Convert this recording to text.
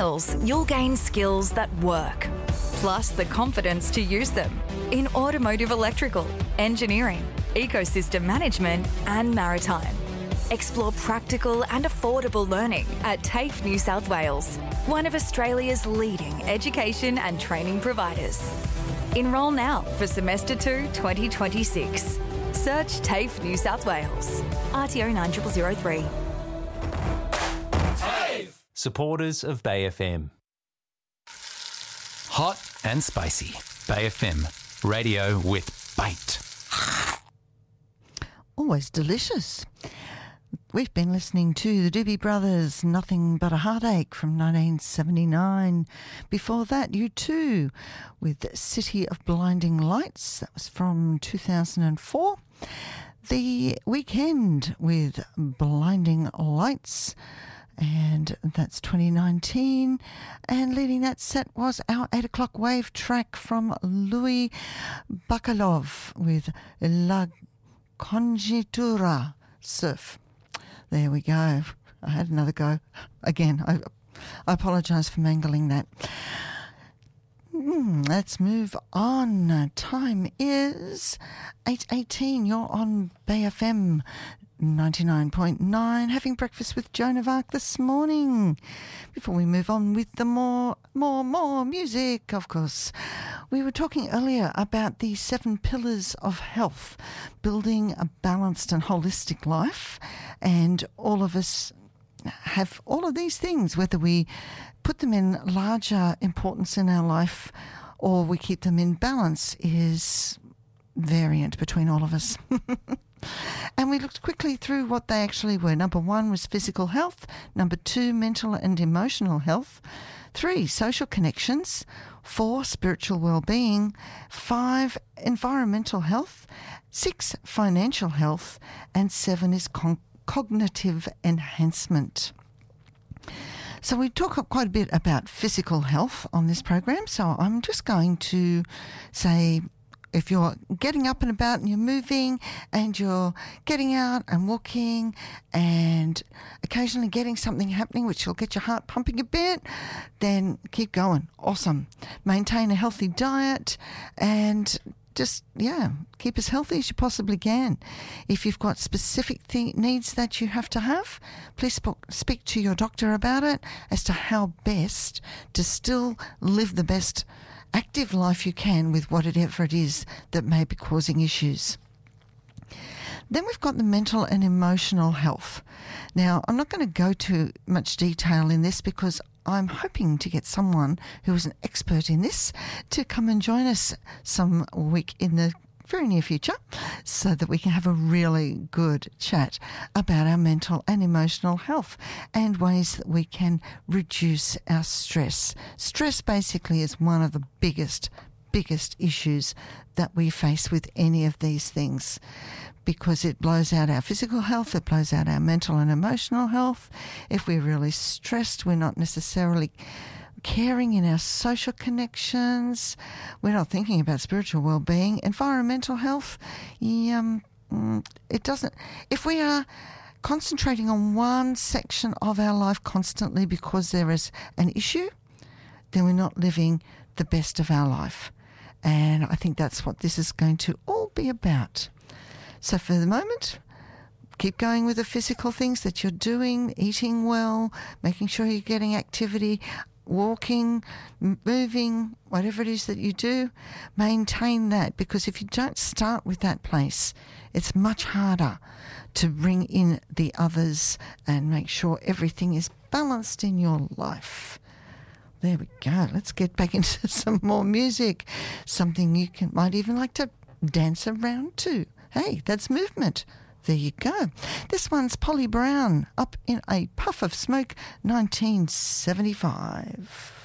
Wales, you'll gain skills that work, plus the confidence to use them in automotive electrical, engineering, ecosystem management and maritime. Explore practical and affordable learning at TAFE New South Wales, one of Australia's leading education and training providers. Enrol now for Semester 2 2026. Search TAFE New South Wales. RTO 9003. TAFE! Supporters of Bay FM. Hot and spicy. Bay FM. Radio with bite. Always delicious. We've been listening to the Doobie Brothers' Nothing But a Heartache from 1979. Before that, U2 with City of Blinding Lights. That was from 2004. The Weekend with Blinding Lights, and that's 2019. And leading that set was our 8 o'clock wave track from Louis Bakalov with La Congitura Surf. There we go. I had another go. Again, I apologise for mangling that. Let's move on. Time is 8:18. You're on Bay FM 99.9, having breakfast with Joan of Arc this morning. Before we move on with the more music, of course. We were talking earlier about the 7 pillars of health, building a balanced and holistic life, and all of us have all of these things, whether we put them in larger importance in our life or we keep them in balance is variant between all of us. And we looked quickly through what they actually were. Number 1 was physical health. Number 2, mental and emotional health. 3, social connections. 4, spiritual well-being. 5, environmental health. 6, financial health. And 7 is cognitive enhancement. So we talk quite a bit about physical health on this program. So I'm just going to say, if you're getting up and about and you're moving and you're getting out and walking and occasionally getting something happening which will get your heart pumping a bit, then keep going. Awesome. Maintain a healthy diet and just, keep as healthy as you possibly can. If you've got specific needs that you have to have, please speak to your doctor about it as to how best to still live the best active life you can with whatever it is that may be causing issues. Then we've got the mental and emotional health. Now, I'm not going to go too much detail in this because I'm hoping to get someone who is an expert in this to come and join us some week in the very near future so that we can have a really good chat about our mental and emotional health and ways that we can reduce our stress. Stress basically is one of the biggest issues that we face with any of these things because it blows out our physical health, it blows out our mental and emotional health. If we're really stressed, we're not necessarily caring in our social connections. We're not thinking about spiritual well-being. Environmental health, it doesn't. If we are concentrating on one section of our life constantly because there is an issue, then we're not living the best of our life. And I think that's what this is going to all be about. So for the moment, keep going with the physical things that you're doing, eating well, making sure you're getting activity, walking, moving, whatever it is that you do, maintain that, because if you don't start with that place, it's much harder to bring in the others and make sure everything is balanced in your life. There we go. Let's get back into some more music, something you might even like to dance around to. Hey, that's movement. There you go. This one's Polly Brown, Up in a Puff of Smoke, 1975.